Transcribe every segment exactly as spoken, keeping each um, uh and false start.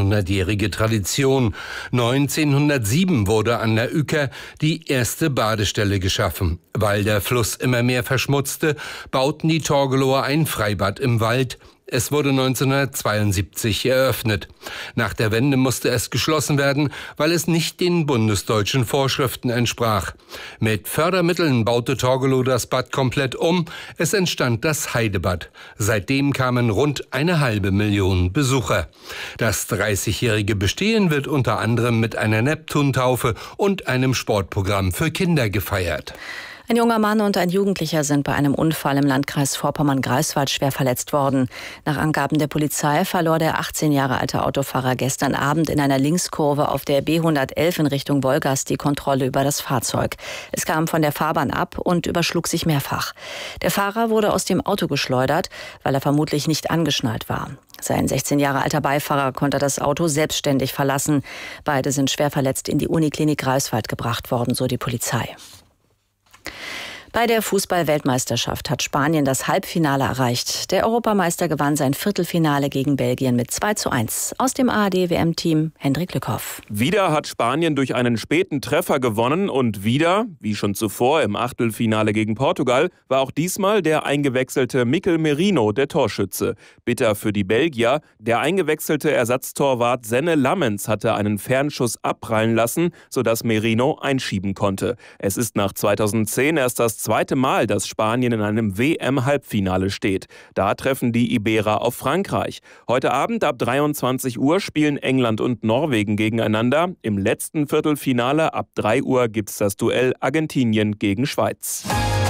zweihundertjährige Tradition. neunzehnhundertsieben wurde an der Uecker die erste Badestelle geschaffen. Weil der Fluss immer mehr verschmutzte, bauten die Torgelower ein Freibad im Wald. Es wurde neunzehnhundertzweiundsiebzig eröffnet. Nach der Wende musste es geschlossen werden, weil es nicht den bundesdeutschen Vorschriften entsprach. Mit Fördermitteln baute Torgelow das Bad komplett um. Es entstand das Heidebad. Seitdem kamen rund eine halbe Million Besucher. Das dreißigjährige Bestehen wird unter anderem mit einer Neptuntaufe und einem Sportprogramm für Kinder gefeiert. Ein junger Mann und ein Jugendlicher sind bei einem Unfall im Landkreis Vorpommern-Greifswald schwer verletzt worden. Nach Angaben der Polizei verlor der achtzehn Jahre alte Autofahrer gestern Abend in einer Linkskurve auf der B hundertelf in Richtung Wolgast die Kontrolle über das Fahrzeug. Es kam von der Fahrbahn ab und überschlug sich mehrfach. Der Fahrer wurde aus dem Auto geschleudert, weil er vermutlich nicht angeschnallt war. Sein sechzehn Jahre alter Beifahrer konnte das Auto selbstständig verlassen. Beide sind schwer verletzt in die Uniklinik Greifswald gebracht worden, so die Polizei. Bei der Fußball-Weltmeisterschaft hat Spanien das Halbfinale erreicht. Der Europameister gewann sein Viertelfinale gegen Belgien mit zwei zu eins. Aus dem A R D-W M-Team Hendrik Lückhoff. Wieder hat Spanien durch einen späten Treffer gewonnen und wieder, wie schon zuvor im Achtelfinale gegen Portugal, war auch diesmal der eingewechselte Mikel Merino der Torschütze. Bitter für die Belgier, der eingewechselte Ersatztorwart Senne Lammens hatte einen Fernschuss abprallen lassen, sodass Merino einschieben konnte. Es ist nach zweitausendzehn erst das zweite Mal, dass Spanien in einem W M-Halbfinale steht. Da treffen die Iberer auf Frankreich. Heute Abend ab dreiundzwanzig Uhr spielen England und Norwegen gegeneinander. Im letzten Viertelfinale ab drei Uhr gibt's das Duell Argentinien gegen Schweiz.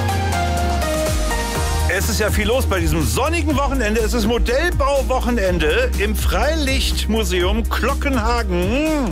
Es ist ja viel los bei diesem sonnigen Wochenende. Es ist Modellbauwochenende im Freilichtmuseum Glockenhagen.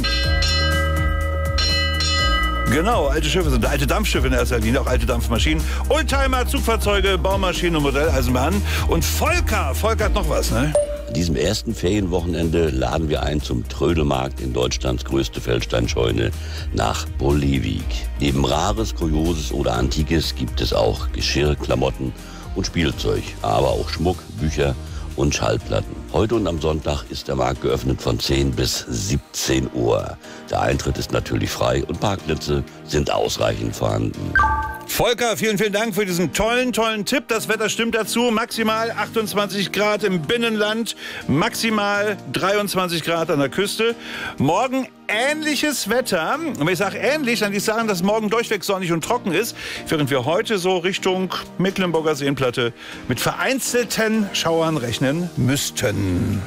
Genau, alte Schiffe sind alte Dampfschiffe in erster Linie, auch alte Dampfmaschinen, Oldtimer, Zugfahrzeuge, Baumaschinen und Modelleisenbahnen. Und Volker, Volker hat noch was, ne? An diesem ersten Ferienwochenende laden wir ein zum Trödelmarkt in Deutschlands größte Feldsteinscheune nach Bolewig. Neben Rares, Kurioses oder Antikes gibt es auch Geschirr, Klamotten und Spielzeug, aber auch Schmuck, Bücher und Schallplatten. Heute und am Sonntag ist der Markt geöffnet von zehn bis siebzehn Uhr. Der Eintritt ist natürlich frei und Parkplätze sind ausreichend vorhanden. Volker, vielen, vielen Dank für diesen tollen, tollen Tipp. Das Wetter stimmt dazu. Maximal achtundzwanzig Grad im Binnenland, maximal dreiundzwanzig Grad an der Küste. Morgen ähnliches Wetter. Und wenn ich sage ähnlich, dann will ich sagen, dass morgen durchweg sonnig und trocken ist, während wir heute so Richtung Mecklenburger Seenplatte mit vereinzelten Schauern rechnen müssten.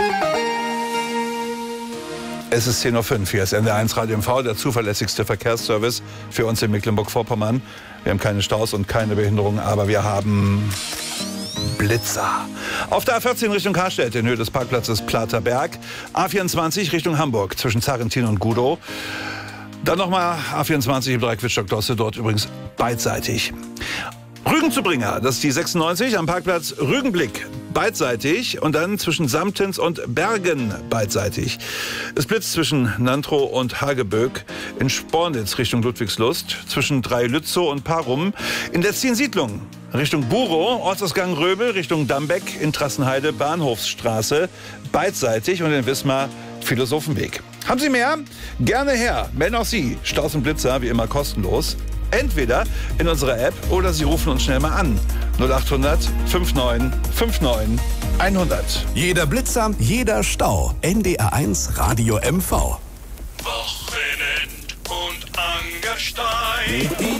Es ist zehn Uhr fünf, hier ist N D R eins Radio M V, der zuverlässigste Verkehrsservice für uns in Mecklenburg-Vorpommern. Wir haben keine Staus und keine Behinderungen, aber wir haben Blitzer. Auf der A vierzehn Richtung Karstedt in Höhe des Parkplatzes Platerberg. A vierundzwanzig Richtung Hamburg zwischen Zarrentin und Gudow. Dann nochmal A vierundzwanzig im Dreieck Wittstock-Dosse, dort übrigens beidseitig. Rügen zu Bringer, das ist die sechsundneunzig am Parkplatz Rügenblick, beidseitig und dann zwischen Samtens und Bergen beidseitig. Es blitzt zwischen Nantrow und Hageböck, in Spornitz Richtung Ludwigslust, zwischen Drei-Lützow und Parum, in der Ziensiedlung Richtung Burow, Ortsausgang Röbel Richtung Dambeck, in Trassenheide Bahnhofsstraße beidseitig und in Wismar Philosophenweg. Haben Sie mehr? Gerne her, melden auch Sie, Staus und Blitzer wie immer kostenlos. Entweder in unserer App oder Sie rufen uns schnell mal an. null achthundert neunundfünfzig neunundfünfzig hundert. Jeder Blitzer, jeder Stau. N D R eins Radio M V. Wochenend und Angerstein. Die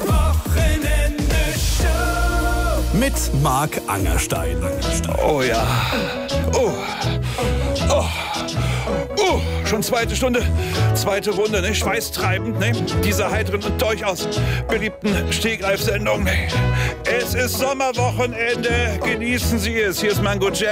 Wochenende-Show. Mit Marc Angerstein. Oh ja. Oh. Oh. Oh, schon zweite Stunde, zweite Runde, ne? Schweißtreibend, ne? Dieser heiteren und durchaus beliebten Stegreifsendung. Ne? Es ist Sommerwochenende, genießen Sie es. Hier ist Mango Jerry.